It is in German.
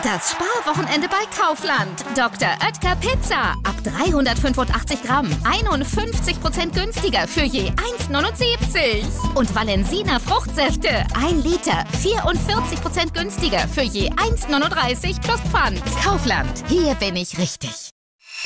Das Sparwochenende bei Kaufland. Dr. Oetker Pizza. Ab 385 Gramm. 51% günstiger für je 1,79. Und Valensina Fruchtsäfte. 1 Liter. 44% günstiger für je 1,39 plus Pfand. Kaufland. Hier bin ich richtig.